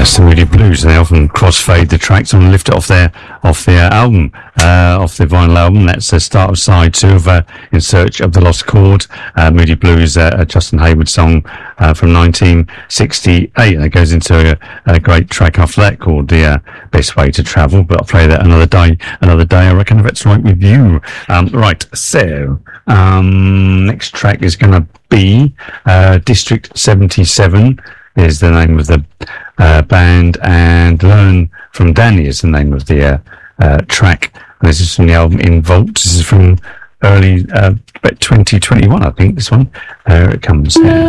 That's the Moody Blues. They often crossfade the tracks and lift it off their album, off their vinyl album. That's the start of side 2 of In Search of the Lost Chord. Moody Blues, a Justin Hayward song from 1968. And it goes into a great track after that called The Best Way to Travel. But I'll play that another day, I reckon, if it's right with you. Right, so next track is going to be District 77 is the name of the band, and Learn from Danny is the name of the track. And this is from the album In Vault. This is from early 2021, I think, this one. Here it comes.